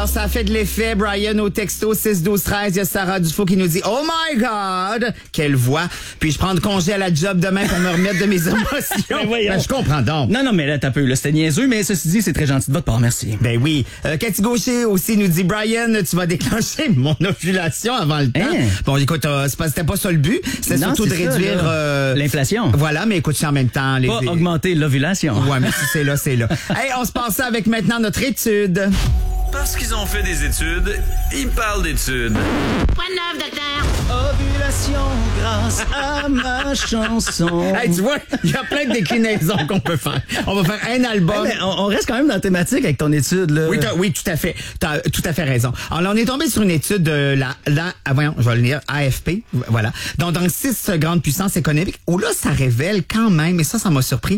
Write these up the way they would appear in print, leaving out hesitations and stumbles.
Alors, ça a fait de l'effet. Brian au texto 6-12-13. Il y a Sarah Dufault qui nous dit « Oh my God! » Quelle voix. Puis je prends congé à la job demain pour me remettre de mes émotions. Ben, je comprends donc. Non, mais là, t'as peu. Là, c'était niaiseux, mais ceci dit, c'est très gentil de votre part. Merci. Ben oui. Cathy Gaucher aussi nous dit « Brian, tu vas déclencher mon ovulation avant le temps. » Bon, écoute, c'était pas ça le but. C'était surtout de réduire... l'inflation. Voilà, mais écoute, en même temps... Pas augmenter l'ovulation. Ouais, mais si c'est là, c'est là. Hey, on se passe ça avec maintenant notre étude. Parce qu'ils ont fait des études, ils parlent d'études. Quoi de neuf, docteur? Ovulation grâce à ma chanson. Hey, tu vois, il y a plein de déclinaisons qu'on peut faire. On va faire un album. Hey, on reste quand même dans la thématique avec ton étude, là. Oui, tout à fait. T'as tout à fait raison. Alors, on est tombé sur une étude de voyons, je vais le lire, AFP, voilà. Donc, dans 6 grandes puissances économiques, où là, ça révèle quand même, et ça m'a surpris,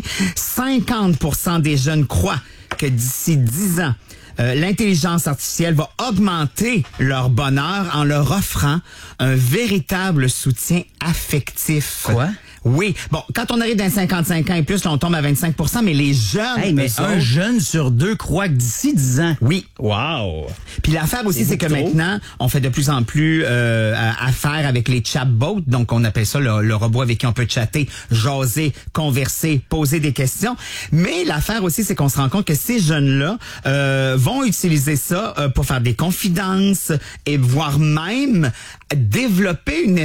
50% des jeunes croient que d'ici 10 ans, l'intelligence artificielle va augmenter leur bonheur en leur offrant un véritable soutien affectif. Quoi? Oui. Bon, quand on arrive dans 55 ans et plus, là, on tombe à 25%, mais les jeunes... Hey, mais un jeune sur 2 croit que d'ici 10 ans... Oui. Wow! Puis l'affaire aussi, c'est que maintenant, on fait de plus en plus affaire avec les chatbots. Donc, on appelle ça le robot avec qui on peut chatter, jaser, converser, poser des questions. Mais l'affaire aussi, c'est qu'on se rend compte que ces jeunes-là vont utiliser ça pour faire des confidences et voire même développer une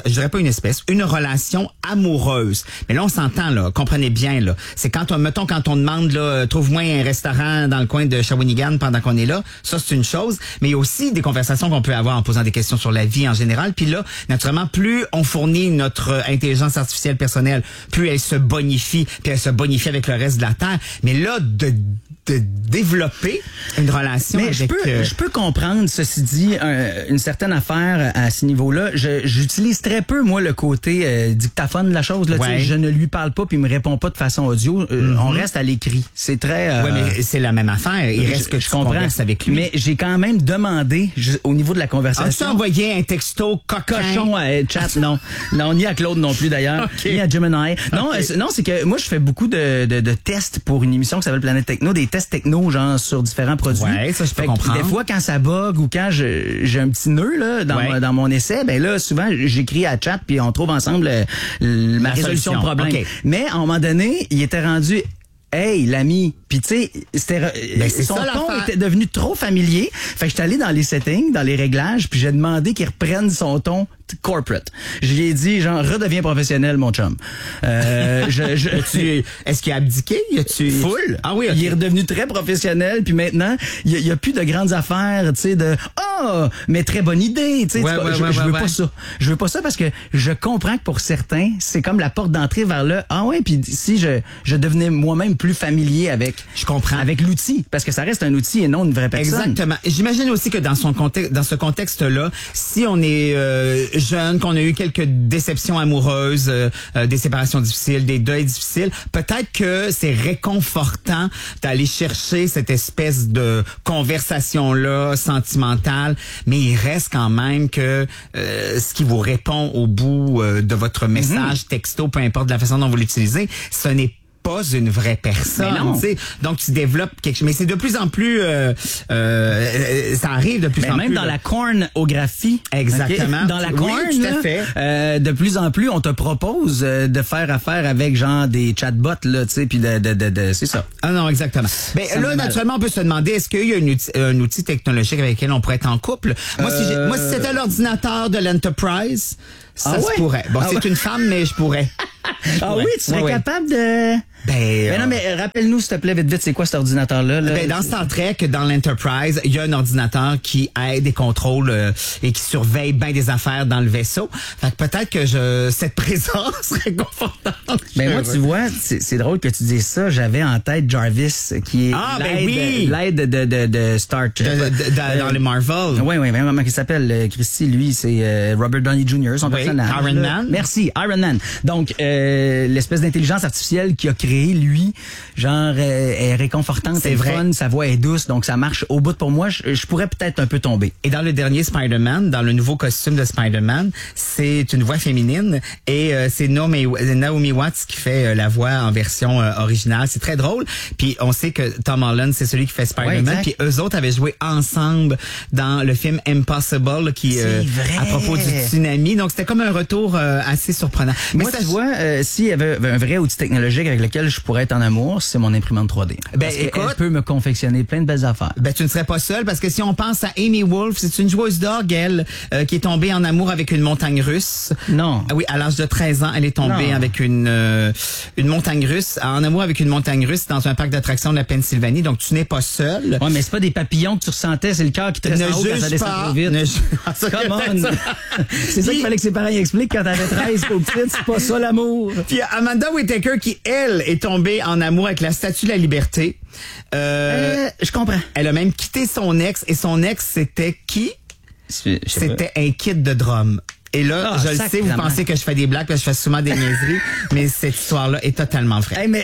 relation amoureuse. Mais là, on s'entend, là, comprenez bien, là. C'est quand on demande, là, trouve-moi un restaurant dans le coin de Shawinigan pendant qu'on est là. Ça, c'est une chose. Mais il y a aussi des conversations qu'on peut avoir en posant des questions sur la vie en général. Puis là, naturellement, plus on fournit notre intelligence artificielle personnelle, plus elle se bonifie, puis elle se bonifie avec le reste de la Terre. Mais là, de développer une relation mais avec... je peux comprendre, ceci dit, une certaine affaire à ce niveau-là. J'utilise très peu, moi, le côté dictaphone de la chose. Là, ouais. Je ne lui parle pas puis il me répond pas de façon audio. On reste à l'écrit. C'est très... Oui, mais c'est la même affaire. Il reste que je comprends avec lui. Mais j'ai quand même demandé, au niveau de la conversation... As-tu envoyé un texto cochon à chat? Non, ni à Claude non plus, d'ailleurs. Okay. Ni à Gemini. Non, non, c'est que moi, je fais beaucoup de tests pour une émission qui s'appelle Planète Techno, des tests techno, genre, sur différents produits. Ouais, ça, je peux comprendre. Des fois, quand ça bug ou quand j'ai un petit nœud, là, dans mon essai, ben là, souvent, j'écris à chat puis on trouve ensemble ma résolution de problème. Okay. Mais, à un moment donné, il était rendu... Hey, l'ami. Puis tu sais, son ton était devenu trop familier. Fait que j'étais allé dans les settings, dans les réglages, puis j'ai demandé qu'il reprenne son ton corporate. Je lui ai dit, genre, redeviens professionnel, mon chum. Est-ce qu'il a abdiqué? Full. Ah oui, okay. Il est redevenu très professionnel, puis maintenant, il y a plus de grandes affaires, tu sais, mais très bonne idée, tu sais. Je veux pas ça. Je veux pas ça parce que je comprends que pour certains, c'est comme la porte d'entrée vers le, puis si je devenais moi-même plus familier avec l'outil, parce que ça reste un outil et non une vraie personne. Exactement. J'imagine aussi que dans ce contexte-là, si on est jeune, qu'on a eu quelques déceptions amoureuses, des séparations difficiles, des deuils difficiles, peut-être que c'est réconfortant d'aller chercher cette espèce de conversation-là sentimentale, mais il reste quand même que ce qui vous répond au bout de votre message, texto, peu importe la façon dont vous l'utilisez, ce n'est pas une vraie personne. Donc tu développes quelque chose. Mais c'est de plus en plus ça arrive de plus en plus. Même dans la cornographie. Exactement. Okay? Dans la corne, tout à fait. de plus en plus, on te propose de faire affaire avec genre des chatbots, là, tu sais, puis c'est ça. Ah non, exactement. Mais là, naturellement, on peut se demander, est-ce qu'il y a un outil technologique avec lequel on pourrait être en couple? Moi, si c'était l'ordinateur de l'Enterprise, ça se pourrait. Bon, c'est une femme, mais je pourrais. Oui, tu serais capable de... Mais non, mais rappelle-nous, s'il te plaît, vite, c'est quoi cet ordinateur-là? Là? Dans Star Trek, dans l'Enterprise, il y a un ordinateur qui aide et contrôle et qui surveille bien des affaires dans le vaisseau. Fait que peut-être que cette présence serait confortante. Ben moi, tu vois, c'est drôle que tu dises ça. J'avais en tête Jarvis, qui est l'aide de Star Trek. Dans les Marvel. Oui, comment il s'appelle? Christy, lui, c'est Robert Downey Jr., son personnage. Iron Man. Merci, Iron Man. Donc, l'espèce d'intelligence artificielle qu'il a créée, lui, genre, est réconfortante, c'est vrai. Fun, sa voix est douce, donc ça marche au bout pour moi. Je pourrais peut-être un peu tomber. Et dans le dernier Spider-Man, dans le nouveau costume de Spider-Man, c'est une voix féminine et c'est Naomi Watts qui fait la voix en version originale. C'est très drôle. Puis on sait que Tom Holland, c'est celui qui fait Spider-Man. Puis eux autres avaient joué ensemble dans le film Impossible qui à propos du tsunami. Donc c'était comme un retour assez surprenant. Mais moi, tu vois, s'il y avait un vrai outil technologique avec lequel je pourrais être en amour, c'est mon imprimante 3D. Ben écoute, elle peut me confectionner plein de belles affaires. Ben tu ne serais pas seul parce que si on pense à Amy Wolf, c'est une joueuse d'orgue, elle, qui est tombée en amour avec une montagne russe. Non. Oui, à l'âge de 13 ans, elle est tombée avec une montagne russe, en amour avec une montagne russe dans un parc d'attractions de la Pennsylvanie. Donc tu n'es pas seul. Ouais, mais c'est pas des papillons que tu ressentais, c'est le cœur qui te reste en haut quand ça descend trop vite. Come on. C'est ça qu'il fallait que ses parents expliquent quand t'avais 13 au petit, c'est pas ça l'amour. Puis Amanda Whittaker qui, elle, est tombée en amour avec la Statue de la Liberté. Je comprends. Elle a même quitté son ex et son ex, c'était qui? C'était un kit de drum. Et là, je le sais, vous pensez que je fais des blagues, parce que je fais souvent des niaiseries, mais cette histoire-là est totalement vraie. Hey, mais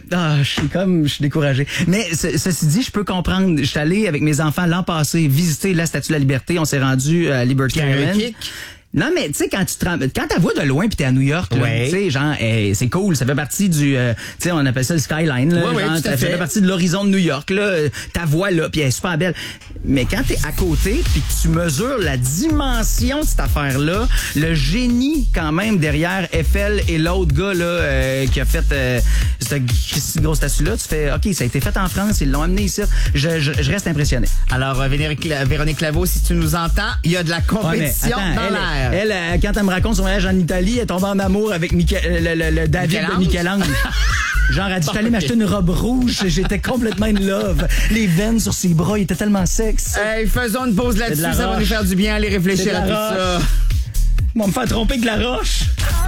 je suis découragé. Mais ceci dit, je peux comprendre. Je suis allé avec mes enfants l'an passé visiter la Statue de la Liberté. On s'est rendu à Liberty Island. Non, mais tu sais, quand t'as vois de loin puis t'es à New York, tu sais, genre, c'est cool, ça fait partie du, tu sais, on appelle ça le skyline, là, genre, ça fait partie de l'horizon de New York, là, ta voix là, puis elle est super belle. Mais quand t'es à côté puis que tu mesures la dimension de cette affaire-là, le génie quand même derrière Eiffel et l'autre gars là qui a fait cette grosse statue-là, tu fais, ok, ça a été fait en France, ils l'ont amené ici. Je reste impressionné. Alors, Véronique Laveau, si tu nous entends, il y a de la compétition dans l'air. Elle, quand elle me raconte son voyage en Italie, elle tombe en amour avec le David de Michel-Ange. Genre, elle dit, je suis allée m'acheter une robe rouge, j'étais complètement in love. Les veines sur ses bras, il était tellement sexe. Hey, faisons une pause là-dessus, ça va nous faire du bien, aller réfléchir à tout ça. Ils vont me faire tromper avec de la roche.